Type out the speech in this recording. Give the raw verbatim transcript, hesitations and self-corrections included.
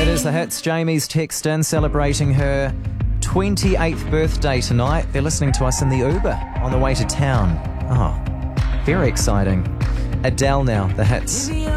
It is the hits. Jamie's text in celebrating her twenty-eighth birthday tonight. They're listening to us in the Uber on the way to town. Oh, very exciting. Adele now, the hits.